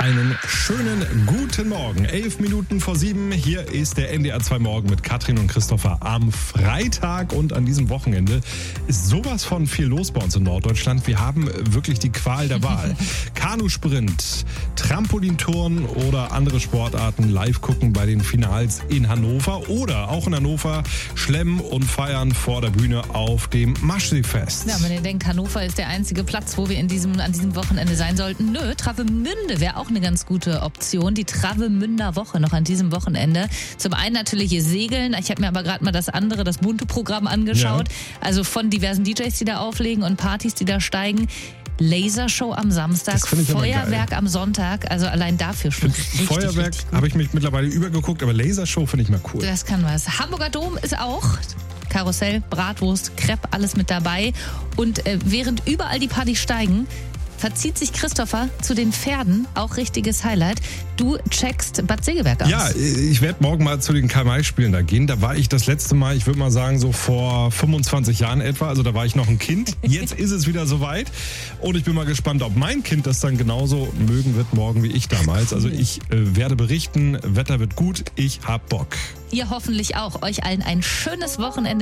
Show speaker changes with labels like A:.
A: Einen schönen guten Morgen. 11 Minuten vor 7. Hier ist der NDR 2 Morgen mit Katrin und Christopher am Freitag. Und an diesem Wochenende ist sowas von viel los bei uns in Norddeutschland. Wir haben wirklich die Qual der Wahl. Kanusprint, Trampolinturnen oder andere Sportarten live gucken bei den Finals in Hannover. Oder auch in Hannover schlemmen und feiern vor der Bühne auf dem Maschseefest.
B: Ja, wenn ihr denkt, Hannover ist der einzige Platz, wo wir an diesem Wochenende sein sollten. Nö, Travemünde wäre auch eine ganz gute Option. Die Travemünder Woche noch an diesem Wochenende. Zum einen natürlich Segeln. Ich habe mir aber gerade mal das bunte Programm angeschaut. Ja. Also von diversen DJs, die da auflegen und Partys, die da steigen. Lasershow am Samstag, Feuerwerk am Sonntag. Also allein dafür schon richtig,
A: Feuerwerk habe ich mich mittlerweile übergeguckt, aber Lasershow finde ich mal cool.
B: Das kann was. Hamburger Dom ist auch Karussell, Bratwurst, Crepe, alles mit dabei. Und während überall die Partys steigen, verzieht sich Christopher zu den Pferden, auch richtiges Highlight. Du checkst Bad Segeberg aus.
A: Ja, ich werde morgen mal zu den Karl-May-Spielen da gehen. Da war ich das letzte Mal, ich würde mal sagen, so vor 25 Jahren etwa. Also da war ich noch ein Kind. Jetzt ist es wieder soweit. Und ich bin mal gespannt, ob mein Kind das dann genauso mögen wird morgen wie ich damals. Also ich werde berichten, Wetter wird gut, ich hab Bock.
B: Ihr hoffentlich auch. Euch allen ein schönes Wochenende.